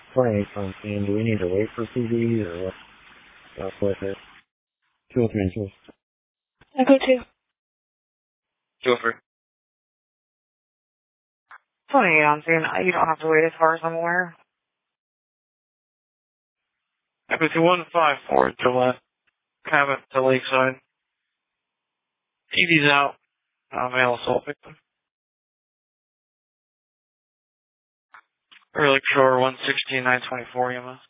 Frank, and do we need to wait for CDs or what? With it. 203 and 2. Echo 2. 203. Funny, I'm saying you don't have to wait as far as I'm aware. Echo 2154, Gillette, Cabot to Lakeside. TV's out. Male assault victim. Early Shore 116-924 EMS.